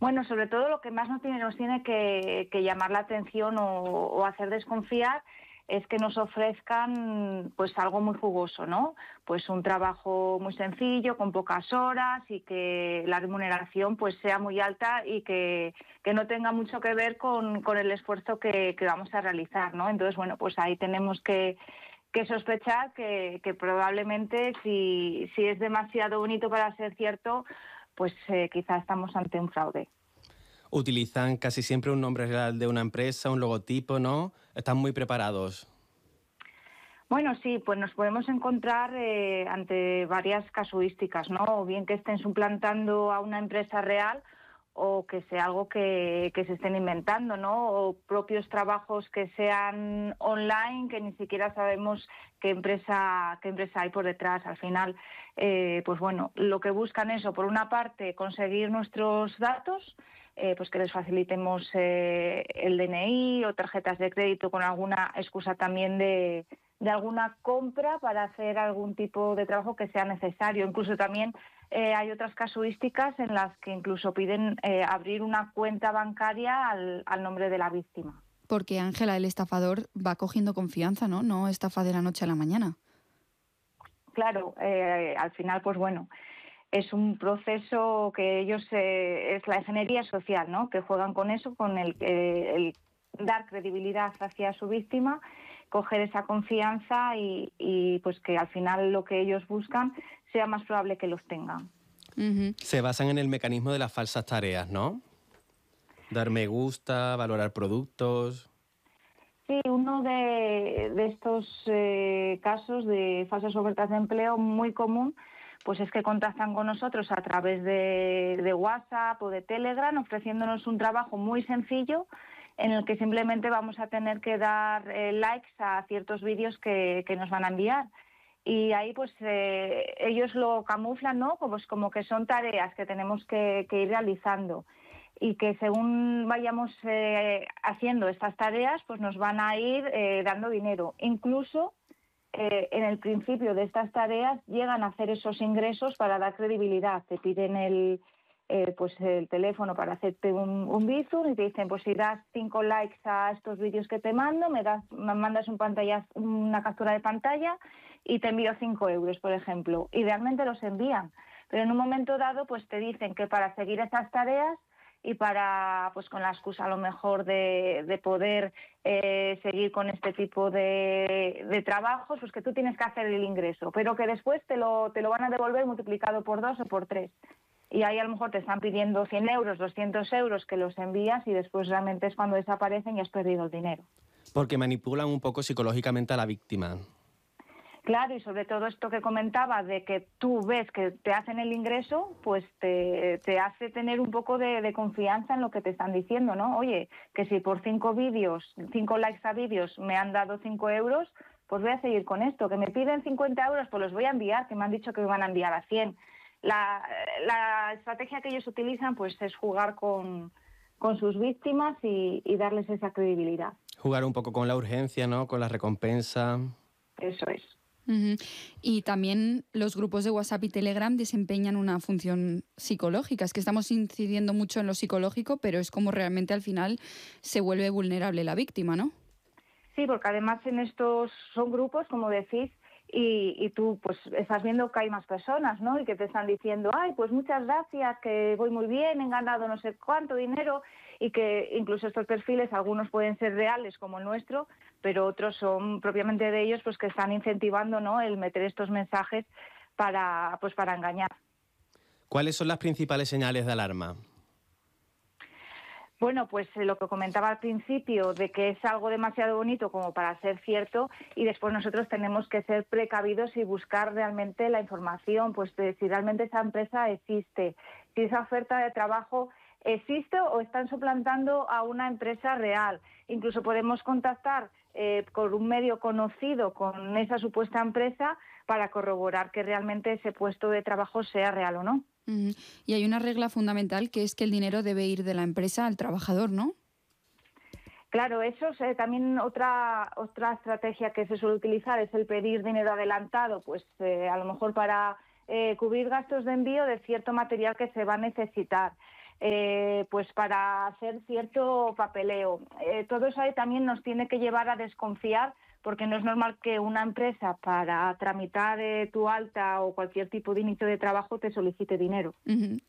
Bueno, sobre todo lo que más nos tiene que llamar la atención o hacer desconfiar es que nos ofrezcan pues algo muy jugoso, ¿no? Pues un trabajo muy sencillo, con pocas horas y que la remuneración pues sea muy alta y que no tenga mucho que ver con el esfuerzo que vamos a realizar, ¿no? Entonces, bueno, pues ahí tenemos que sospechar que probablemente si es demasiado bonito para ser cierto, pues quizás estamos ante un fraude. Utilizan casi siempre un nombre real de una empresa, un logotipo, ¿no? Están muy preparados. Bueno, sí, pues nos podemos encontrar ante varias casuísticas, ¿no? O bien que estén suplantando a una empresa real o que sea algo que se estén inventando, ¿no? O propios trabajos que sean online, que ni siquiera sabemos qué empresa hay por detrás. Al final, pues bueno, lo que buscan es, por una parte, conseguir nuestros datos, pues que les facilitemos el DNI o tarjetas de crédito con alguna excusa también de alguna compra para hacer algún tipo de trabajo que sea necesario. Incluso también hay otras casuísticas en las que incluso piden abrir una cuenta bancaria al nombre de la víctima. Porque, Ángela, el estafador va cogiendo confianza, ¿no? No estafa de la noche a la mañana. Claro, al final, pues bueno, es un proceso que ellos, es la ingeniería social, ¿no? Que juegan con eso, con el dar credibilidad hacia su víctima, coger esa confianza y pues que al final lo que ellos buscan sea más probable que los tengan. Uh-huh. Se basan en el mecanismo de las falsas tareas, ¿no? Dar me gusta, valorar productos. Sí, uno de estos casos de falsas ofertas de empleo muy común, pues es que contactan con nosotros a través de WhatsApp o de Telegram ofreciéndonos un trabajo muy sencillo en el que simplemente vamos a tener que dar likes a ciertos vídeos que nos van a enviar. Y ahí pues ellos lo camuflan, ¿no? Como que son tareas que tenemos que ir realizando y que según vayamos haciendo estas tareas pues nos van a ir dando dinero. Incluso en el principio de estas tareas llegan a hacer esos ingresos para dar credibilidad. Te piden el teléfono para hacerte un Bizum y te dicen, pues si das 5 likes a estos vídeos que te mando, me mandas una captura de pantalla y te envío 5 euros, por ejemplo. Y realmente los envían. Pero en un momento dado pues te dicen que para seguir esas tareas y para, pues con la excusa a lo mejor de poder seguir con este tipo de trabajos, pues que tú tienes que hacer el ingreso, pero que después te lo van a devolver multiplicado por 2 o por 3. Y ahí a lo mejor te están pidiendo 100 euros, 200 euros que los envías y después realmente es cuando desaparecen y has perdido el dinero. Porque manipulan un poco psicológicamente a la víctima. Claro, y sobre todo esto que comentaba de que tú ves que te hacen el ingreso, pues te hace tener un poco de confianza en lo que te están diciendo, ¿no? Oye, que si por 5 likes a vídeos me han dado 5 euros, pues voy a seguir con esto. Que me piden 50 euros, pues los voy a enviar, que me han dicho que me van a enviar a 100. La estrategia que ellos utilizan pues es jugar con sus víctimas y darles esa credibilidad. Jugar un poco con la urgencia, ¿no? Con la recompensa. Eso es. Uh-huh. Y también los grupos de WhatsApp y Telegram desempeñan una función psicológica. Es que estamos incidiendo mucho en lo psicológico, pero es como realmente al final se vuelve vulnerable la víctima, ¿no? Sí, porque además en estos son grupos, como decís, y tú pues estás viendo que hay más personas, ¿no? Y que te están diciendo, ay, pues muchas gracias, que voy muy bien, he ganado no sé cuánto dinero, y que incluso estos perfiles, algunos pueden ser reales como el nuestro, pero otros son propiamente de ellos pues que están incentivando, ¿no?, el meter estos mensajes para engañar. ¿Cuáles son las principales señales de alarma? Bueno, pues lo que comentaba al principio, de que es algo demasiado bonito como para ser cierto, y después nosotros tenemos que ser precavidos y buscar realmente la información, pues de si realmente esa empresa existe, si esa oferta de trabajo existe o están suplantando a una empresa real. Incluso podemos contactar con un medio conocido con esa supuesta empresa para corroborar que realmente ese puesto de trabajo sea real o no. Y hay una regla fundamental que es que el dinero debe ir de la empresa al trabajador, ¿no? Claro, eso es también otra estrategia que se suele utilizar, es el pedir dinero adelantado, pues a lo mejor para cubrir gastos de envío de cierto material que se va a necesitar. pues para hacer cierto papeleo. Todo eso también nos tiene que llevar a desconfiar, porque no es normal que una empresa para tramitar tu alta o cualquier tipo de inicio de trabajo te solicite dinero.